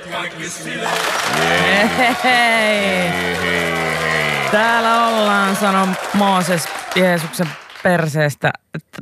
Hei. Täällä ollaan, sanoi Mooses Jeesuksen perseestä.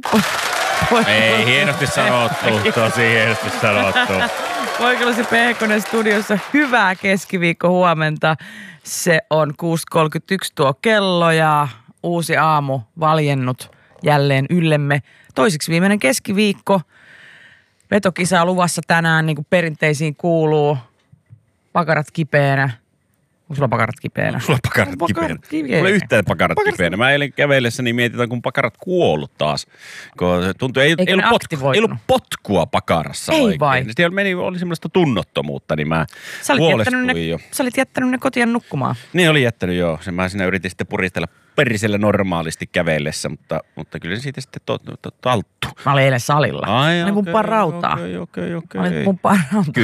Ei, hienosti sanottu, tosi hienosti sanottu. Poikalasi Pehkonen studiossa, hyvää keskiviikko huomenta. Se on 6.31 tuo kello ja uusi aamu valjennut jälleen yllemme. Toiseksi viimeinen keskiviikko. Vetokisa luvassa tänään, niin kuin perinteisiin kuuluu. Pakarat kipeänä. Onko sulla pakarat kipeänä? Sulla pakarat kipeänä. Mulla ei yhtään pakarat kipeänä. Mä eilen kävellessä niin mietitään, kun pakarat kuollut taas. Kun tuntui, ei ollut potkua pakarassa ei oikein. Vai? Siellä oli semmoista tunnottomuutta, niin mä huolestuin jo. Sä olit jättänyt ne kotiin nukkumaan. Niin oli jättänyt, joo. Mä siinä yritin sitten puristella perisellä normaalisti kävellessä, mutta kyllä se siitä sitten talttu. Mä olin eilen salilla. Ai, mä olin pumppaan rautaa. Okei. Mä olin pumppaan rautaa.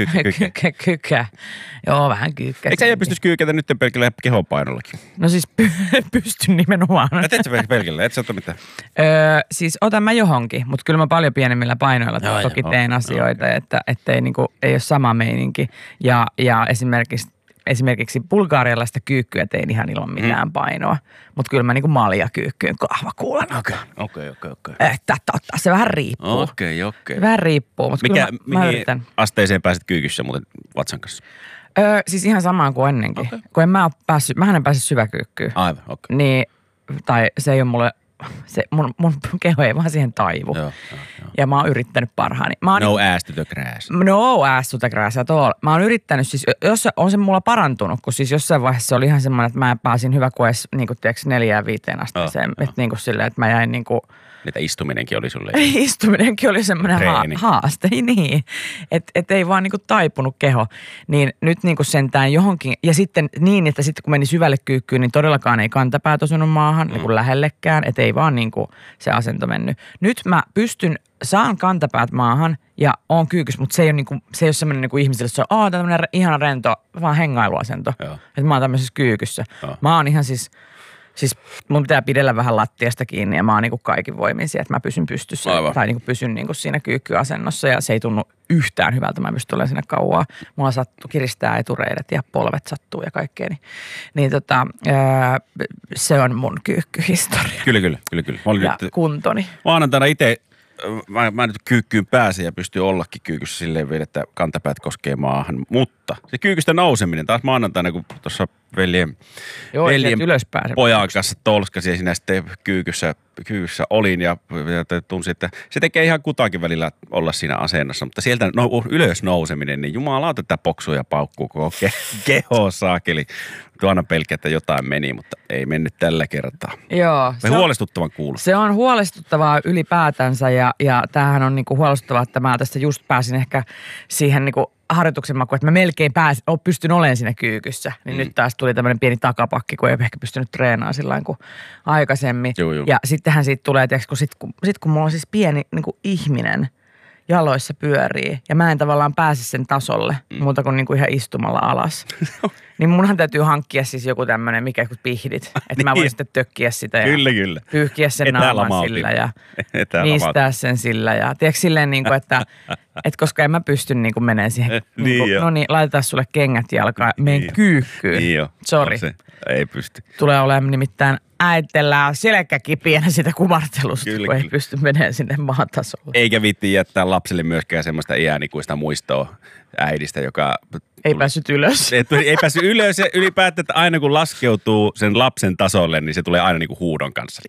Kykä. Joo, vähän kyykkä. Eikö sä pystyisi kyykätä nyt pelkällä kehonpainollakin? No siis pystyn nimenomaan. No teet sä pelkällä, et sä ota mitään? Siis otan mä johonkin, mutta kyllä mä paljon pienemmillä painoilla toki teen asioita, että ei ole sama meininki. Ja esimerkiksi bulgarialaista kyykkyä tein ihan ilman mitään painoa. Mutta kyllä mä niinku maljakyykkyyn kahvakuulana. Okei. Että se vähän riippuu. Okei. Vähän riippuu, mutta kyllä mä yritän. Asteeseen pääset kyykyssä muuten vatsan kanssa? Siis ihan samaan kuin ennenkin. Okay. Kun mähän en päässyt syväkyykkyyn. Aivan, okei. Niin, tai se ei ole mulle, mun keho ei vaan siihen taivu. Joo. Ja mä oon yrittänyt parhaani. No ass to the grass. No ass to the grass at all. Mä oon yrittänyt siis, on se mulla parantunut, kun siis jossain vaiheessa se oli ihan semmoinen, että mä pääsin hyvä kuin edes niinku 4-5 asteeseen. Että niinku silleen, että mä jäin niinku. Että istuminenkin oli sulle. Istuminenkin oli semmoinen haaste, niin. Että ei vaan niinku taipunut keho. Niin nyt niinku sentään johonkin, ja sitten niin, että sitten kun meni syvälle kyykkyyn, niin todellakaan ei kantapäät osunut maahan, niinku lähellekään, että ei vaan niinku se asento mennyt. Nyt mä saan kantapäät maahan ja oon kyykys, mutta se ei ole semmoinen niinku ihmisille, että se on tämmöinen ihana rento, vaan hengailuasento. Että mä oon tämmöisessä kyykyssä. Mä oon ihan siis mun pitää pidellä vähän lattiasta kiinni ja mä oon niinku kaikin voimin siellä, että mä pysyn pystyssä. Aivan. Tai niinku pysyn niinku siinä kyykkyasennossa ja se ei tunnu yhtään hyvältä. Mä pystyn olemaan siinä kauaa. Mulla kiristää etureidet ja polvet sattuu ja kaikkea. Niin se on mun kyykkyhistoria. Kyllä. Ja kuntoni. Maanantaina itse, mä nyt kyykkyyn pääsen ja pystyn ollakin kyykyssä silleen vielä, että kantapäät koskee maahan. Mutta se kyykystä nouseminen taas maanantaina, kun tuossa veljen pojan kanssa tolskasin ja siinä sitten kyykyssä olin ja tunsin, että se tekee ihan kutakin välillä olla siinä asennossa. Mutta sieltä ylös nouseminen, niin jumalauta tätä poksuu ja paukkuu koko keho saakeli. Tuona pelkkä, että jotain meni, mutta ei mennyt tällä kertaa. Joo. Se huolestuttavan kuulosta. Se on huolestuttavaa ylipäätänsä ja tämähän on niinku huolestuttavaa, että mä tästä just pääsin ehkä siihen niinku harjoituksen makuun, että mä melkein pystyn olemaan siinä kyykyssä. Niin nyt taas tuli tämmöinen pieni takapakki, kun ei ehkä pystynyt treenaamaan sillä kuin aikaisemmin. Joo. Ja sittenhän siitä tulee, kun kun mulla on siis pieni niinku ihminen jaloissa pyörii ja mä en tavallaan pääse sen tasolle muuta kuin niinku ihan istumalla alas. Niin munhan täytyy hankkia siis joku tämmöinen, mikä kun pihdit, että mä voin sitten tökkiä sitä ja kyllä. pyyhkiä sen naaman sillä ja niistää sen sillä. Ja tiedätkö silleen niin kuin, että koska en mä pysty niin kuin menee siihen, no niin, laitetaan sulle kengät jalkaan, menen kyykkyyn. Niin jo. Sori. Ei pysty. Tulee olemaan nimittäin äitellään selkäkipienä sitä kumartelusta, kun ei pysty menemään sinne maatasolle. Eikä viitti jättää lapselle myöskään semmoista iänikuista muistoa äidistä, joka ei päässyt ylös. Ei päässyt ylös ja ylipäätään, että aina kun laskeutuu sen lapsen tasolle, niin se tulee aina niinku huudon kanssa.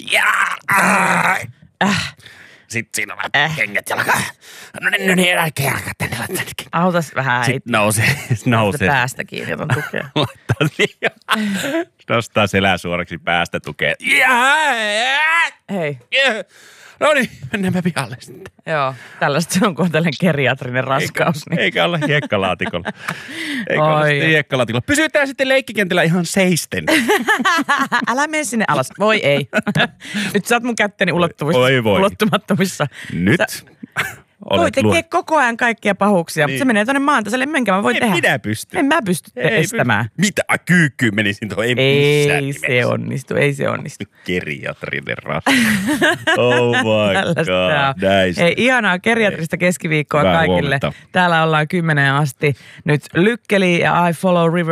Sitten siinä on kengät jalkaan. No niin, äläkä jalkaa tänne. Autas vähän äiti. Sitten nousee. Päästä kiinni, otan tukea. Nostaa selää suoraksi päästä tukea. Hei. No niin, mennäänpä pihalle sitten. Joo, tällaista se on kuin tällainen geriatrinen raskaus. Eikä olla hiekkalaatikolla. Pysytään sitten leikkikentällä ihan seisten. Älä mene sinne alas. Voi ei. Nyt sä oot mun kätteni ulottumattomissa. Nyt. Voi tekee koko ajan kaikkia pahuuksia, mutta se menee tuonne maantaiselle, minkä mä voin tehdä. Minä pysty. En mä pysty estämään. Mitä? Kyykkyyn menisin tuohon. Ei se onnistu. Geriatrinen rasta. Oh my god. Hei, ihanaa geriatrista keskiviikkoa kaikille. Täällä ollaan 10 asti. Nyt Lykkeli ja I Follow River